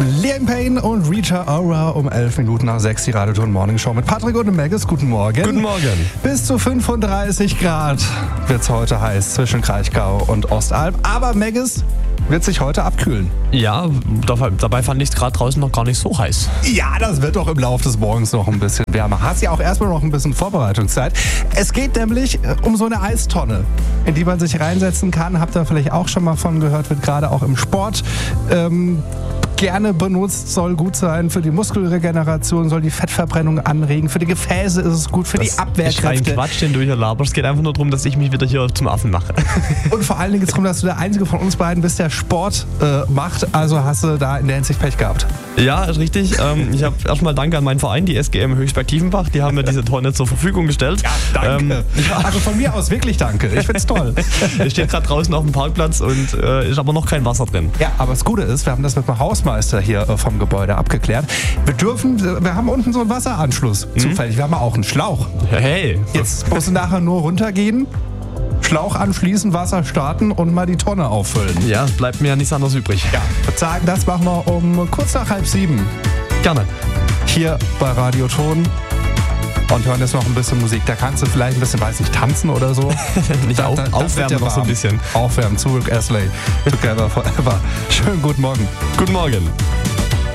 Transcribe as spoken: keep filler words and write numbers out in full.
Liam Payne und Rita Ora um elf Minuten nach sechs, die Radioton Morning Show mit Patrick und Maggis. Guten Morgen. Guten Morgen. Bis zu fünfunddreißig Grad wird es heute heiß zwischen Kraichgau und Ostalb. Aber Maggis wird sich heute abkühlen. Ja, dabei fand ich es gerade draußen noch gar nicht so heiß. Ja, das wird doch im Laufe des Morgens noch ein bisschen wärmer. Hast ja auch erstmal noch ein bisschen Vorbereitungszeit. Es geht nämlich um so eine Eistonne, in die man sich reinsetzen kann. Habt ihr vielleicht auch schon mal von gehört, wird gerade auch im Sport ähm, gerne benutzt, soll gut sein für die Muskelregeneration, soll die Fettverbrennung anregen, für die Gefäße ist es gut, für das die Abwehrkräfte. Ist rein Quatsch, den du hier laberst. Es geht einfach nur darum, dass ich mich wieder hier zum Affen mache. Und vor allen Dingen geht es darum, dass du der Einzige von uns beiden bist, der Sport äh, macht. Also hast du da in der Hinsicht Pech gehabt. Ja, ist richtig. Ähm, ich habe erstmal Danke an meinen Verein, die S G M Höchstberg-Tiefenbach. Die haben mir diese Tonne zur Verfügung gestellt. Ja, danke. Ähm, ja. Also von mir aus wirklich danke. Ich find's toll. Ich stehe gerade draußen auf dem Parkplatz und äh, ist aber noch kein Wasser drin. Ja, aber das Gute ist, wir haben das mit dem Hausmeister hier äh, vom Gebäude abgeklärt. Wir dürfen, wir haben unten so einen Wasseranschluss. Mhm. Zufällig, wir haben auch einen Schlauch. Hey. Jetzt musst du nachher nur runtergehen, Schlauch anschließen, Wasser starten und mal die Tonne auffüllen. Ja, bleibt mir ja nichts anderes übrig. Ja, ich würde sagen, das machen wir um kurz nach halb sieben. Gerne. Hier bei Radioton. Und hören jetzt noch ein bisschen Musik. Da kannst du vielleicht ein bisschen, weiß nicht, tanzen oder so. Nicht da, auf, da, aufwärmen noch so ein bisschen. Aufwärmen, zurück, Astley. Together forever. Schönen guten Morgen. Guten Morgen.